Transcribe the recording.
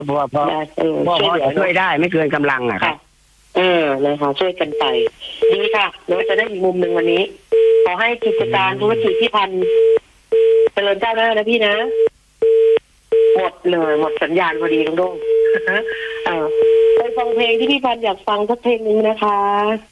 พอช่วยได้ไม่เกินกำลังอะครับนะคะช่วยกันไปดีค่ะเราจะได้อีกมุมหนึ่งวันนี้ขอให้กิจการธุรกิจพี่พันธุ์เจริญก้าวหน้านะพี่นะหมดเลยหมดสัญญาณพอดีลุงโด่งไปฟังเพลงที่พี่พันธุ์อยากฟังสักเพลงนึงนะคะ